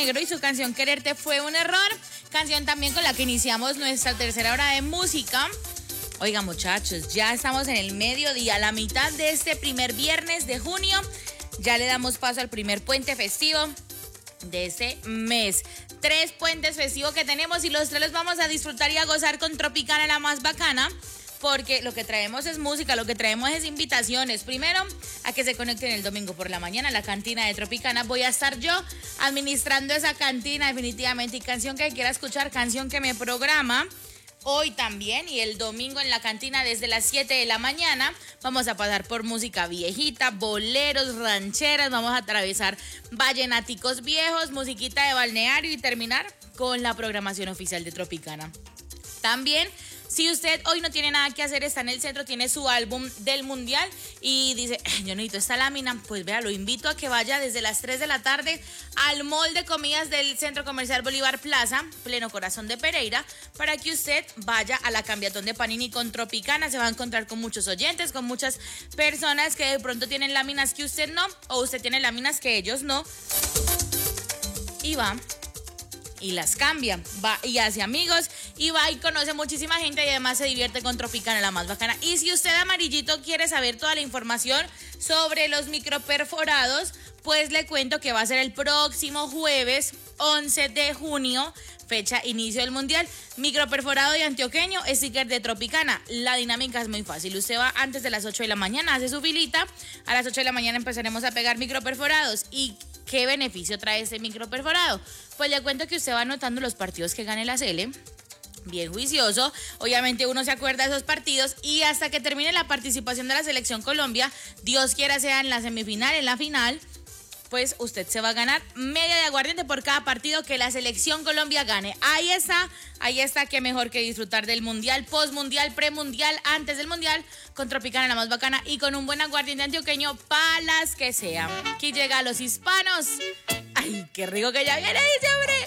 Negro y su canción Quererte fue un error. Canción también con la que iniciamos nuestra tercera hora de música. Oiga, muchachos, ya estamos en el mediodía, la mitad de este primer viernes de junio. Ya le damos paso al primer puente festivo de ese mes. 3 puentes festivos que tenemos y los 3 los vamos a disfrutar y a gozar con Tropicana, la más bacana. Porque lo que traemos es música, lo que traemos es invitaciones. Primero, a que se conecten el domingo por la mañana a la cantina de Tropicana. Voy a estar yo administrando esa cantina definitivamente. Y canción que quiera escuchar, canción que me programa. Hoy también y el domingo en la cantina desde las 7 de la mañana. Vamos a pasar por música viejita, boleros, rancheras. Vamos a atravesar vallenaticos viejos, musiquita de balneario y terminar con la programación oficial de Tropicana. También, si usted hoy no tiene nada que hacer, está en el centro, tiene su álbum del mundial y dice, yo necesito esta lámina, pues vea, lo invito a que vaya desde las 3 de la tarde al mall de comidas del Centro Comercial Bolívar Plaza, pleno corazón de Pereira, para que usted vaya a la cambiatón de Panini con Tropicana. Se va a encontrar con muchos oyentes, con muchas personas que de pronto tienen láminas que usted no, o usted tiene láminas que ellos no, y va y las cambia, va y hace amigos y va y conoce muchísima gente y además se divierte con Tropicana, la más bacana. Y si usted, amarillito, quiere saber toda la información sobre los microperforados, pues le cuento que va a ser el próximo jueves 11 de junio, fecha inicio del mundial. Microperforado de antioqueño, sticker de Tropicana. La dinámica es muy fácil. Usted va antes de las 8 de la mañana, hace su filita. A las 8 de la mañana empezaremos a pegar microperforados. ¿Y qué beneficio trae este microperforado? Pues le cuento que usted va anotando los partidos que gane la Sele. Bien juicioso, obviamente uno se acuerda de esos partidos y hasta que termine la participación de la Selección Colombia, Dios quiera sea en la semifinal, en la final, pues usted se va a ganar media de aguardiente por cada partido que la Selección Colombia gane. Ahí está, qué mejor que disfrutar del mundial, postmundial, premundial, antes del mundial, con Tropicana, la más bacana y con un buen aguardiente antioqueño para las que sean. Aquí llega a los hispanos. Ay, qué rico que ya viene diciembre.